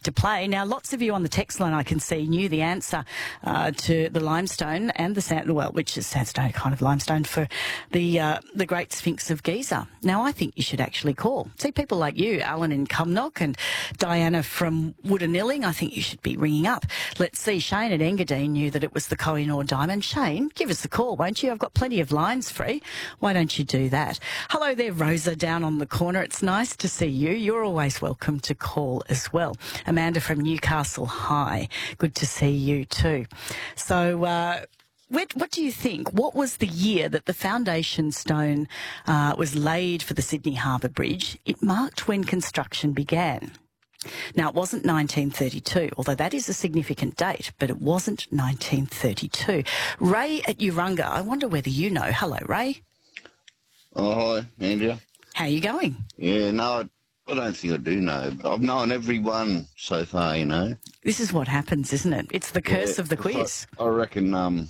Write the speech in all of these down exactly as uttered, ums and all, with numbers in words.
to play. Now, lots of you on the text line I can see knew the answer uh, to the limestone and the sand, well, which is sandstone, kind of limestone, for the uh, the Great Sphinx of Giza. Now, I think you should actually call. See, people like you, Alan in Cumnock and Diana from Woodanilling, I think you should be ringing up. Let's see, Shane at Engadine knew that it was the Kohinoor Diamond. Shane, give us a call, won't you? I've got plenty of lines free. Why don't you do that? Hello there, Rosa, down on the corner. It's nice to see you. You're always welcome to call as well. Amanda from Newcastle High. Good to see you too. So, uh, what, what do you think? What was the year that the foundation stone uh, was laid for the Sydney Harbour Bridge? It marked when construction began. Now, it wasn't nineteen thirty-two, although that is a significant date, but it wasn't nineteen thirty-two. Ray at Urunga, I wonder whether you know. Hello, Ray. Oh, hi, Andrea. How are you going? Yeah, no, I, I don't think I do know. But I've known everyone so far, you know. This is what happens, isn't it? It's the curse yeah, of the quiz. I, I reckon, um,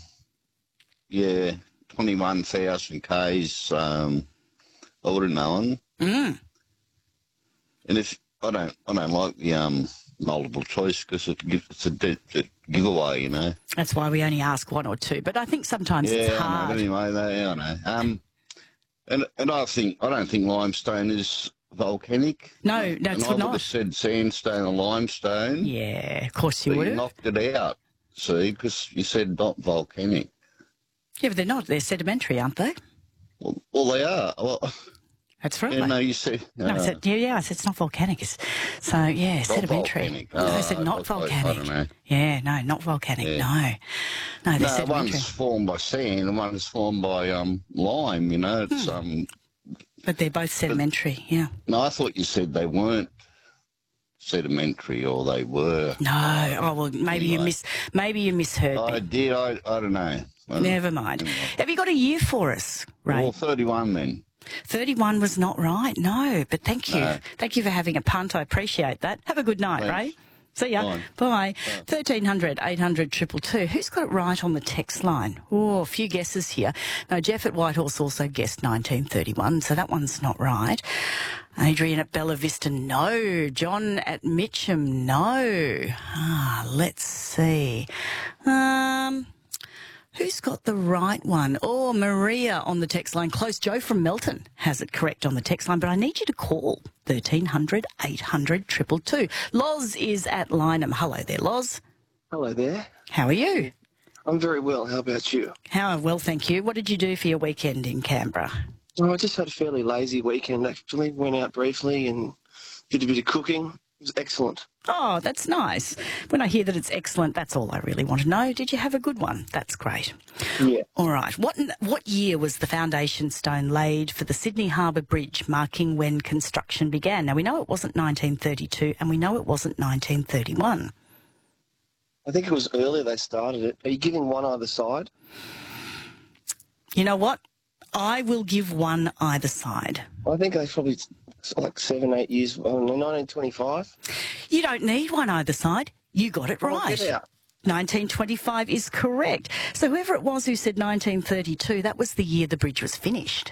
yeah, twenty-one thousand Ks, um, I would have known. Mm. And if I don't, I don't like the um multiple choice because it gives, it's a, de- a giveaway, you know. That's why we only ask one or two. But I think sometimes yeah, it's I know, hard. but anyway, they, I know. Um, and and I think I don't think limestone is volcanic. No, no, and it's I would not. have said sandstone or limestone. Yeah, of course you but would you have. knocked it out, see, because you said not volcanic. Yeah, but they're not. They're sedimentary, aren't they? Well, well they are. Well, That's right. yeah, no, you said... Uh, no, I said, yeah, yeah, I said it's not volcanic. It's, so, yeah, sedimentary. Volcanic. No, I Oh, said not I, I, volcanic. I don't know. Yeah, no, not volcanic, Yeah. no. No, they're No, sedimentary. one's formed by sand and one's formed by um, lime, you know. It's Hmm. um. But they're both sedimentary, yeah. No, I thought you said they weren't sedimentary or they were. No, oh, well, maybe you Anyway. mis- maybe you misheard I me. did, I, I don't know. Well, Never mind. anyway. Have you got a year for us, Ray? Well, thirty-one then. thirty-one was not right, no, but thank you. No. Thank you for having a punt. I appreciate that. Have a good night, Thanks. Ray. See ya. Bye. Bye. thirteen hundred, eight hundred, two two two. Who's got it right on the text line? Oh, a few guesses here. No, Jeff at Whitehorse also guessed nineteen thirty-one, so that one's not right. Adrian at Bella Vista, no. John at Mitcham, no. Ah, let's see. Um... Who's got the right one? Oh, Maria on the text line. Close. Joe from Melton has it correct on the text line, but I need you to call thirteen hundred, eight hundred, two two two. Loz is at Lynham. Hello there, Loz. Hello there. How are you? I'm very well. How about you? How well, thank you. What did you do for your weekend in Canberra? Oh, I just had a fairly lazy weekend, actually. Went out briefly and did a bit of cooking. It was excellent. Oh, that's nice. When I hear that it's excellent, that's all I really want to know. Did you have a good one? That's great. Yeah. All right. What what year was the foundation stone laid for the Sydney Harbour Bridge, marking when construction began? Now, we know it wasn't nineteen thirty-two and we know it wasn't nineteen thirty-one. I think it was earlier they started it. Are you giving one either side? You know what? I will give one either side. I think they probably like seven, eight years. I don't know, nineteen twenty-five. You don't need one either side. You got it Oh, right. get out. nineteen twenty-five is correct. So whoever it was who said nineteen thirty-two, that was the year the bridge was finished.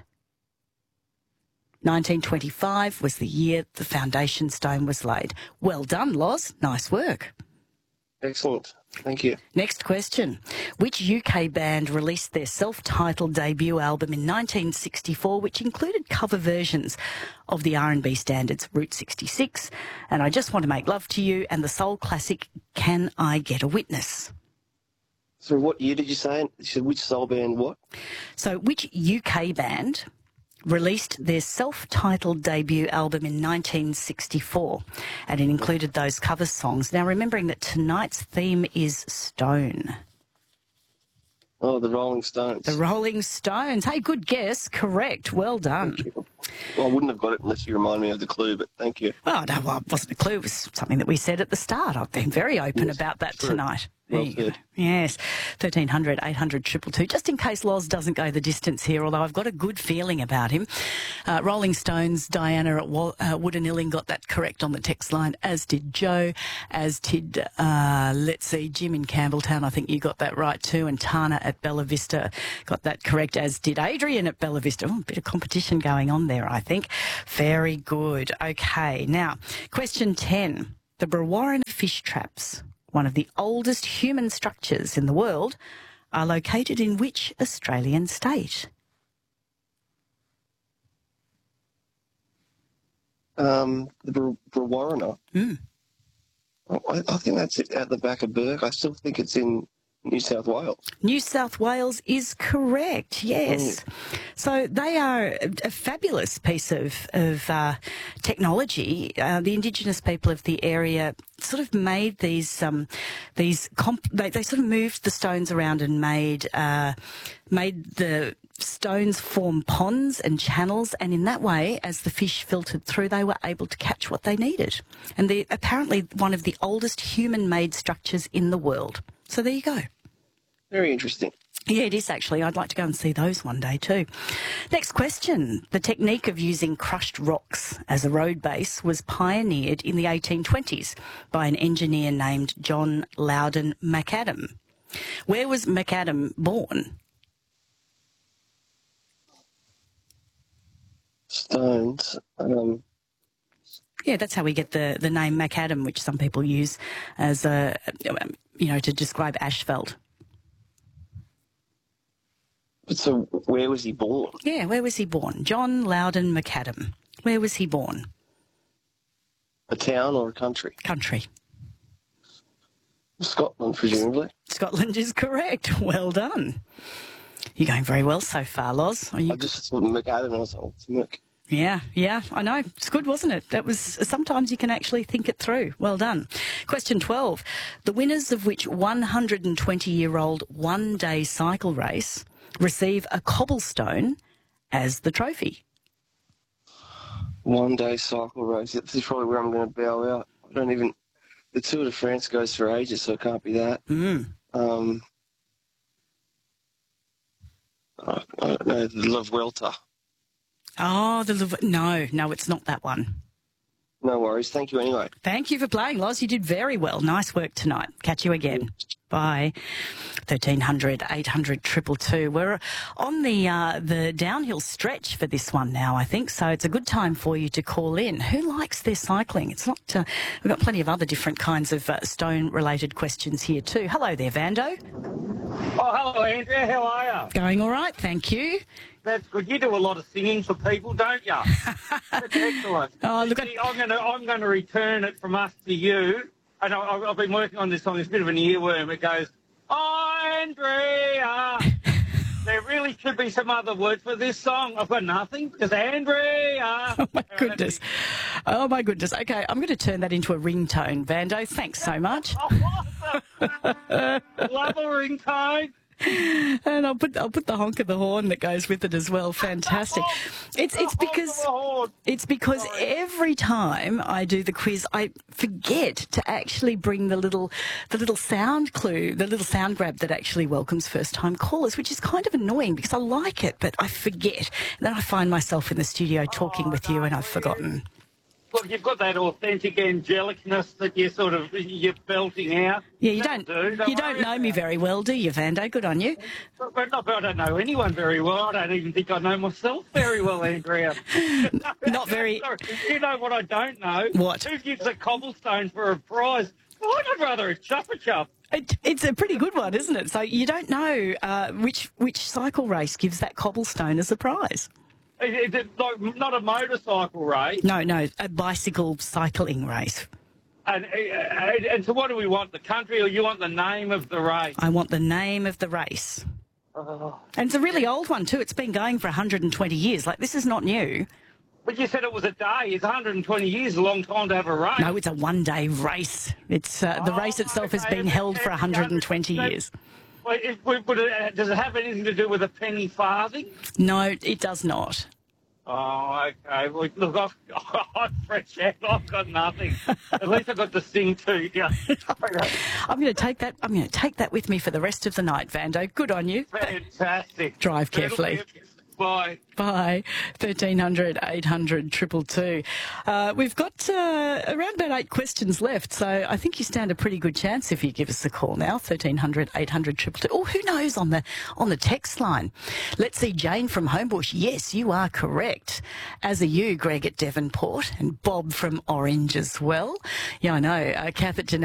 nineteen twenty-five was the year the foundation stone was laid. Well done, Loz. Nice work. Excellent. Thank you. Next question. Which U K band released their self-titled debut album in nineteen sixty-four, which included cover versions of the R and B standards Route sixty-six, and I Just Want to Make Love to You, and the soul classic Can I Get a Witness? So what year did you say? You said which soul band what? So which U K band released their self-titled debut album in nineteen sixty-four, and it included those cover songs. Now, remembering that tonight's theme is Stone. Oh, the Rolling Stones. The Rolling Stones. Hey, good guess. Correct. Well done. Well, I wouldn't have got it unless you remind me of the clue, but thank you. Well, no, well, it wasn't a clue. It was something that we said at the start. I've been very open Yes, about that true. tonight. There Well you go. said. Yes, thirteen hundred, eight hundred, two two two. Just in case Loz doesn't go the distance here, although I've got a good feeling about him. Uh, Rolling Stones, Diana at Wa- uh, Woodanilling got that correct on the text line, as did Joe, as did, uh, let's see, Jim in Campbelltown. I think you got that right too. And Tana at Bella Vista got that correct, as did Adrian at Bella Vista. Oh, a bit of competition going on there, I think. Very good. Okay, now, question ten. The Brewarrina fish traps, one of the oldest human structures in the world, are located in which Australian state? Um, the Bre- Brewarrina. Mm. I, I think that's it at the back of Burke. I still think it's in New South Wales. New South Wales is correct, yes. Mm. So they are a, a fabulous piece of, of uh, technology. Uh, the Indigenous people of the area sort of made these, um, these comp- they, they sort of moved the stones around and made, uh, made the stones form ponds and channels, and in that way, as the fish filtered through, they were able to catch what they needed. And they're apparently one of the oldest human-made structures in the world. So there you go. Very interesting. Yeah, it is actually. I'd like to go and see those one day too. Next question. The technique of using crushed rocks as a road base was pioneered in the eighteen twenties by an engineer named John Loudon McAdam. Where was McAdam born? Stones. Um, Yeah, that's how we get the, the name McAdam, which some people use as a, you know, to describe asphalt. so where was he born? Yeah, where was he born? John Loudon McAdam. Where was he born? A town or a country? Country. Scotland, presumably. Scotland is correct. Well done. You're going very well so far, Loz. Are you... I just saw McAdam and I was like, oh, it's Mick. Yeah, yeah, I know. It's good, wasn't it? That was, sometimes you can actually think it through. Well done. Question twelve. The winners of which one hundred twenty-year-old one-day cycle race receive a cobblestone as the trophy? One day cycle race. This is probably where I'm going to bow out. I don't even... The Tour de France goes for ages, so it can't be that. Mm. Um, I, I don't know, the La Vuelta. Oh, the no, no, it's not that one. No worries. Thank you anyway. Thank you for playing, Loz. You did very well. Nice work tonight. Catch you again. Bye. thirteen hundred, eight hundred, two two two. We're on the uh, the downhill stretch for this one now, I think, so it's a good time for you to call in. Who likes their cycling? It's not. Uh, we've got plenty of other different kinds of uh, stone-related questions here too. Hello there, Vando. Oh, hello, Andrea. How are you? Going all right, thank you. That's good. You do a lot of singing for people, don't you? That's excellent. Oh, look, See, I'm going to I'm going to return it from us to you. And I, I've been working on this song. It's a bit of an earworm. It goes, Andrea. There really should be some other words for this song. I've got nothing. Just Andrea. Oh, my goodness. Oh, my goodness. Okay, I'm going to turn that into a ringtone, Vando. Thanks so much. Oh, love a ringtone. And I'll put I'll put the honk of the horn that goes with it as well. Fantastic. It's it's because it's because every time I do the quiz, I forget to actually bring the little the little sound clue, the little sound grab that actually welcomes first time callers, which is kind of annoying because I like it, but I forget. And then I find myself in the studio talking with you, and I've forgotten. Look, you've got that authentic angelicness that you're sort of you're belting out. Yeah, you don't, do, don't you don't know me very well, do you, Vando? Good on you. But not, I don't know anyone very well. I don't even think I know myself very well, Andrea. Not very. Sorry, you know what I don't know? What? Who gives a cobblestone for a prize? Well, I'd rather a chuppa chup. It, it's a pretty good one, isn't it? So you don't know uh, which which cycle race gives that cobblestone as a prize. Is it like, not a motorcycle race? No, no, a bicycle cycling race. And, and, and so what do we want, the country, or you want the name of the race? I want the name of the race. Oh. And it's a really old one too. It's been going for one hundred twenty years. Like, this is not new. But you said it was a day. It's one hundred twenty years, a long time to have a race. No, it's a one-day race. It's uh, the oh, race itself okay. has been held for one hundred twenty years. Well, it, would it, does it have anything to do with a penny farthing? No, it does not. Oh, okay. Well, look, I've, I'm fresh out. I've got nothing. At least I've got to sing to you. I'm going to take that. I'm going to take that with me for the rest of the night, Vando. Good on you. Fantastic. Drive carefully. Bye. Bye. thirteen hundred, eight hundred, two two two. Uh, we've got uh, around about eight questions left, so I think you stand a pretty good chance if you give us a call now. thirteen hundred, eight hundred, two two two. Oh, who knows on the on the text line? Let's see, Jane from Homebush. Yes, you are correct. As are you, Greg at Devonport, and Bob from Orange as well. Yeah, I know. Uh, Kath at Denali